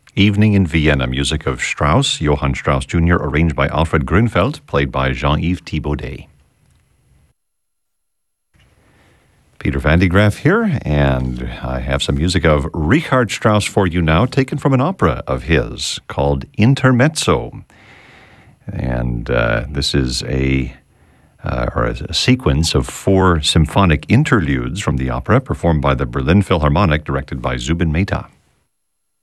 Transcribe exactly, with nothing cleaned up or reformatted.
Evening in Vienna, music of Strauss, Johann Strauss Junior, arranged by Alfred Grünfeld, played by Jean-Yves Thibaudet. Peter Van de Graaff here, and I have some music of Richard Strauss for you now, taken from an opera of his called Intermezzo. And uh, this is a, uh, or a, a sequence of four symphonic interludes from the opera, performed by the Berlin Philharmonic, directed by Zubin Mehta.